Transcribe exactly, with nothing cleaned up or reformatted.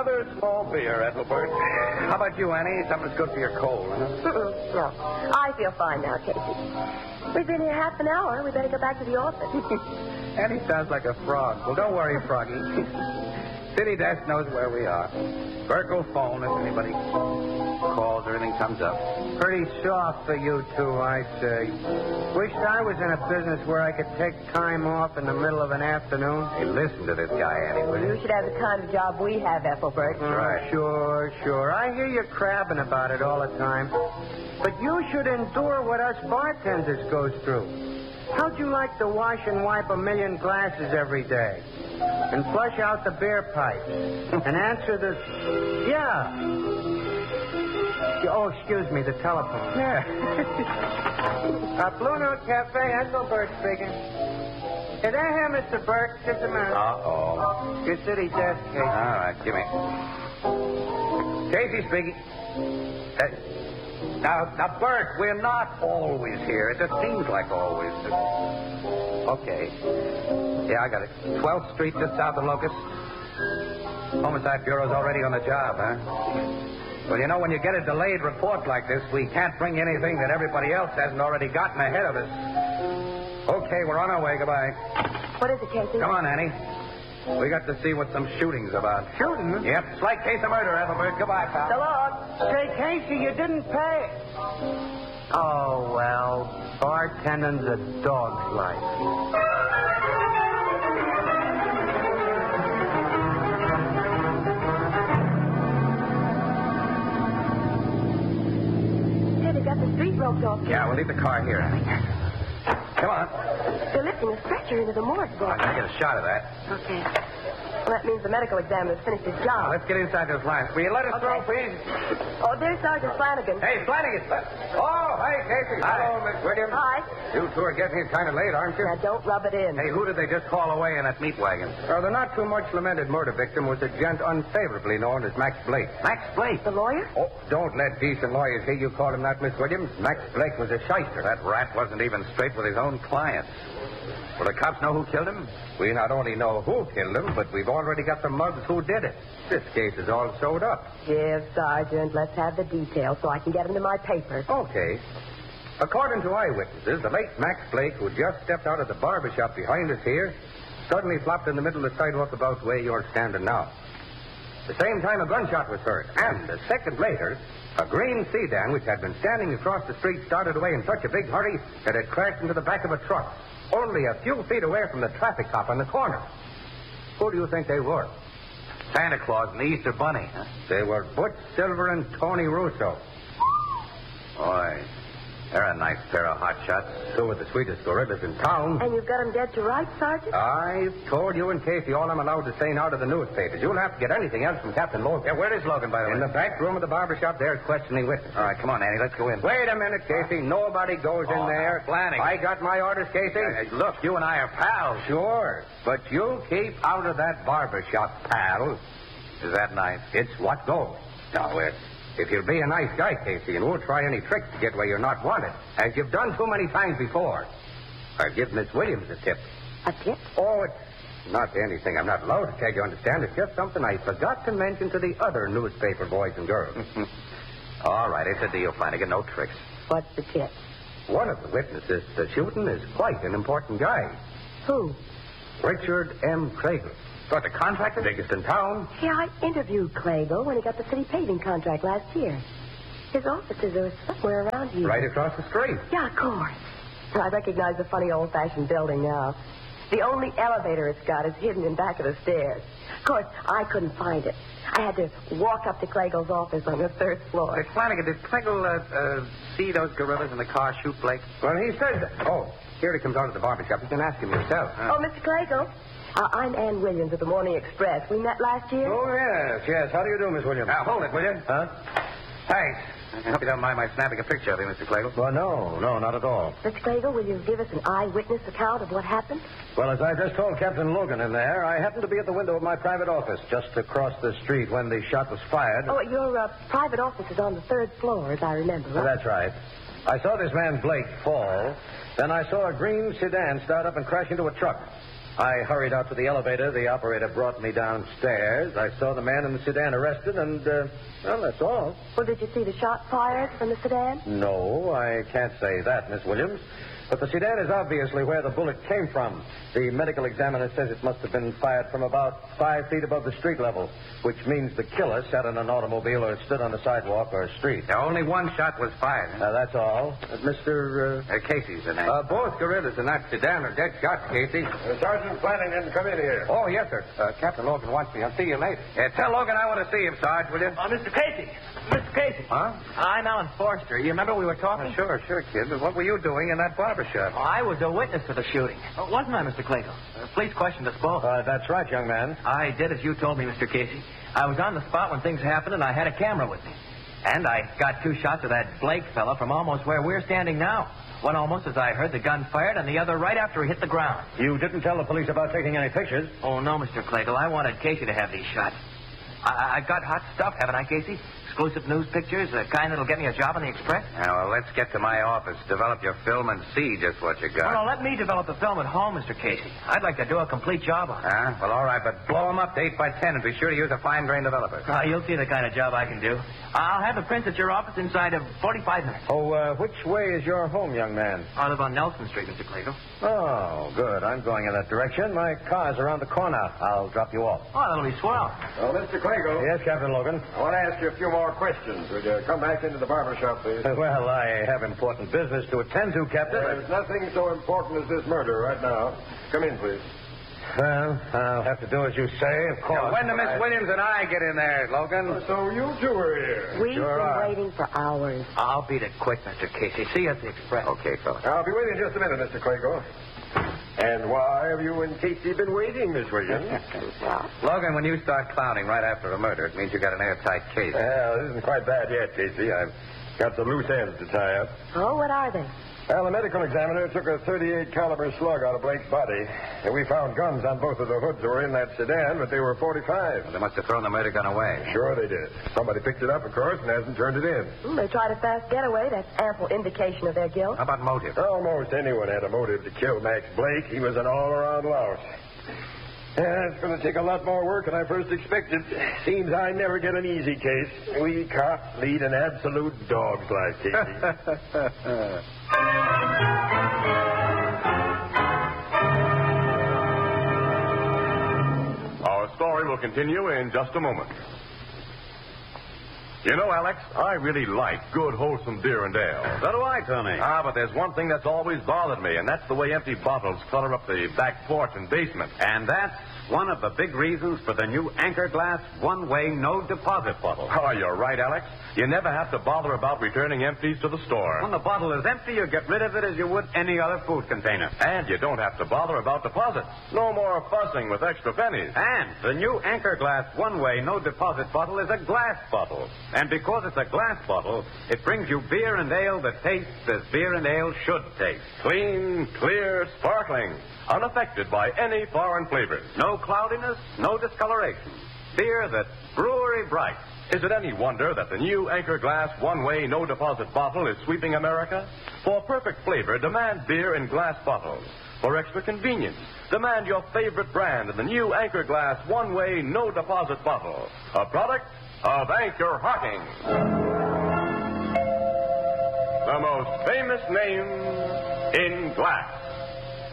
another small beer, Ethelbert. How about you, Annie? Something's good for your cold, huh? No, I feel fine now, Casey. We've been here half an hour. We better go back to the office. Annie sounds like a frog. Well, don't worry, Froggy. City desk knows where we are. Burke will phone if anybody calls or anything comes up. Pretty soft for you two, I say. Wished I was in a business where I could take time off in the middle of an afternoon. Hey, listen to this guy, Annie, will you? You should have the kind of job we have, Ethelbert. Mm, right. Sure, sure. I hear you crabbing about it all the time. But you should endure what us bartenders goes through. How'd you like to wash and wipe a million glasses every day? And flush out the beer pipes? And answer the... Yeah. Oh, excuse me, the telephone. Yeah. uh, Blue Note Cafe, Ethelbert speaking. Hey, there here, Mister Burke. Just a minute. Uh-oh. Your city desk, Casey. All right, give me. Casey speaking. Uh, now, now, Burke, we're not always here. It just seems like always. Okay. Yeah, I got it. twelfth Street, just south of Locust. Homicide Bureau's already on the job, huh? Well, you know, when you get a delayed report like this, we can't bring anything that everybody else hasn't already gotten ahead of us. Okay, we're on our way. Goodbye. What is it, Casey? Come on, Annie. We got to see what some shooting's about. Shooting? Yep. Slight case of murder, Ethelbert. Goodbye, pal. So long. Say, Casey, you didn't pay. Oh, well, bartending's a dog's life. The street roped off. Yeah, we'll leave the car here. Come on. They're lifting a stretcher into the morgue, boy. I'm going to get a shot of that. Okay. Well, that means the medical examiner's finished his Now, job. let's get inside those lines. Will you let us Okay. through, please? Oh, there's Sergeant Flanagan. Hey, Flanagan. Oh, hey, Casey. Hello, Miss Williams. Hi. You two are getting here kind of late, aren't you? Now, don't rub it in. Hey, who did they just haul away in that meat wagon? Uh, the not too much lamented murder victim was a gent unfavorably known as Max Blake. Max Blake. The lawyer? Oh, don't let decent lawyers hear you call him that, Miss Williams. Max Blake was a shyster. That rat wasn't even straight with his own clients. Well, the cops know who killed him? We not only know who killed him, but we've already got the mugs who did it. This case is all sewed up. Yes, Sergeant. Let's have the details so I can get them to my paper. Okay. According to eyewitnesses, the late Max Blake, who just stepped out of the barber shop behind us here, suddenly flopped in the middle of the sidewalk about where you're standing now. At the same time, a gunshot was heard, and a second later, a green sedan which had been standing across the street started away in such a big hurry that it crashed into the back of a truck, only a few feet away from the traffic cop on the corner. Who do you think they were? Santa Claus and the Easter Bunny, huh? They were Butch Silver and Tony Russo. Boy, they're a nice pair of hot shots. Two of the sweetest gorillas in town. And you've got them dead to rights, Sergeant? I've told you and Casey all I'm allowed to say now to the newspapers. You'll have to get anything else from Captain Logan. Yeah, where is Logan, by the way? In the back room of the barber shop there questioning witnesses. All right, come on, Annie. Let's go in. Wait a minute, Casey. Nobody goes in Oh, there. Flanagan. I got my orders, Casey. Uh, look, you and I are pals. Sure, but you keep out of that barber shop, pal. Is that nice? It's what goes. Now, if, if you'll be a nice guy, Casey, and won't try any tricks to get where you're not wanted, as you've done too many times before, I'll give Miss Williams a tip. A tip? Oh, it's not anything I'm not allowed to tell you, understand? It's just something I forgot to mention to the other newspaper boys and girls. All right, it's a deal, Flanagan. No tricks. What's the tip? One of the witnesses to the shooting is quite an important guy. Who? Richard M. Craigle. What, the contractor? Biggest in town. Yeah, I interviewed Clagle when he got the city paving contract last year. His offices are somewhere around here. Right across the street. Yeah, of course. I recognize the funny old-fashioned building now. The only elevator it's got is hidden in back of the stairs. Of course, I couldn't find it. I had to walk up to Clagle's office on the third floor. Hey, Flanagan, did Clagle uh, uh, see those gorillas in the car shoot Blake? Well, he said that. Oh, here he comes out of the barber shop. You can ask him yourself. Oh, Mister Clagle. Uh, I'm Ann Williams of the Morning Express. We met last year? Oh, yes, yes. How do you do, Miss Williams? Now, hold it, will you? Huh? Thanks. I hope you don't mind my snapping a picture of you, Mister Clagle. Well, no, no, not at all. Mister Clagle, will you give us an eyewitness account of what happened? Well, as I just told Captain Logan in there, I happened to be at the window of my private office just across the street when the shot was fired. Oh, your uh, private office is on the third floor, as I remember, right? That's right. I saw this man Blake fall. Then I saw a green sedan start up and crash into a truck. I hurried out to the elevator. The operator brought me downstairs. I saw the man in the sedan arrested, and, uh, well, that's all. Well, did you see the shot fired from the sedan? No, I can't say that, Miss Williams. But the sedan is obviously where the bullet came from. The medical examiner says it must have been fired from about five feet above the street level, which means the killer sat in an automobile or stood on the sidewalk or street. Now, only one shot was fired. Huh? Uh, that's all. Uh, Mister Uh... Uh, Casey's the name. Uh, both gorillas in that sedan are dead shots, Casey. Uh, Sergeant Flanning didn't come in here. Oh, yes, sir. Uh, Captain Logan wants me. I'll see you later. Yeah, tell Logan I want to see him, Sarge, will you? Uh, Mister Casey. Mister Casey. Huh? I'm Alan Forster. You remember we were talking? Oh, sure, sure, kid. But what were you doing in that barber shop? Oh, I was a witness to the shooting. Oh, wasn't I, Mister Clayton? The police questioned us both. Uh, that's right, young man. I did as you told me, Mister Casey. I was on the spot when things happened, and I had a camera with me. And I got two shots of that Blake fella from almost where we're standing now. One almost as I heard the gun fired, and the other right after he hit the ground. You didn't tell the police about taking any pictures? Oh, no, Mister Clayton. I wanted Casey to have these shots. I- I've got hot stuff, haven't I, Casey? Exclusive news pictures, the kind that'll get me a job on the Express? Now, well, let's get to my office, develop your film, and see just what you got. Well, now, let me develop the film at home, Mister Casey. I'd like to do a complete job on it. Huh? Well, all right, but blow them up to eight by ten and be sure to use a fine-grain developer. Uh, you'll see the kind of job I can do. I'll have the prints at your office inside of forty-five minutes. Oh, uh, which way is your home, young man? I live on Nelson Street, Mister Clayton. Oh, good. I'm going in that direction. My car's around the corner. I'll drop you off. Oh, that'll be swell. Well, Mister Clago. Yes, Captain Logan? I want to ask you a few more questions. Would you come back into the barber shop, please? Well, I have important business to attend to, Captain. There's nothing so important as this murder right now. Come in, please. Well, I'll have to do as you say, of course. Now, when do Miss Williams and I get in there, Logan? So you two are here. We've Sure been are. waiting for hours. I'll beat it quick, Mister Casey. See you at the Express. Okay, fella. I'll be waiting just a minute, Mister Clago. And why have you and Casey been waiting, Miss Williams? Logan, when you start clowning right after a murder, it means you got an airtight case. Well, it isn't quite bad yet, Casey. I've got some loose ends to tie up. Oh, what are they? Well, the medical examiner took a thirty-eight caliber slug out of Blake's body. And we found guns on both of the hoods that were in that sedan, but they were forty-five. Well, they must have thrown the murder gun away. Sure they did. Somebody picked it up, of course, and hasn't turned it in. Hmm, they tried a fast getaway. That's ample indication of their guilt. How about motive? Almost anyone had a motive to kill Max Blake. He was an all-around louse. Yeah, it's going to take a lot more work than I first expected. Seems I never get an easy case. We cops lead an absolute dog's life, Casey. Our story will continue in just a moment. You know, Alex, I really like good, wholesome beer and ale. So do I, Tony. Ah, but there's one thing that's always bothered me, and that's the way empty bottles clutter up the back porch and basement. And that's one of the big reasons for the new Anchor Glass one-way no-deposit bottle. Oh, you're right, Alex. You never have to bother about returning empties to the store. When the bottle is empty, you get rid of it as you would any other food container. And you don't have to bother about deposits. No more fussing with extra pennies. And the new Anchor Glass one-way no-deposit bottle is a glass bottle. And because it's a glass bottle, it brings you beer and ale that tastes as beer and ale should taste. Clean, clear, sparkling, unaffected by any foreign flavors. No cloudiness, no discoloration. Beer that's brewery bright. Is it any wonder that the new Anchor Glass one-way no-deposit bottle is sweeping America? For perfect flavor, demand beer in glass bottles. For extra convenience, demand your favorite brand in the new Anchor Glass one-way no-deposit bottle. A product of Anchor Hocking. The most famous name in glass.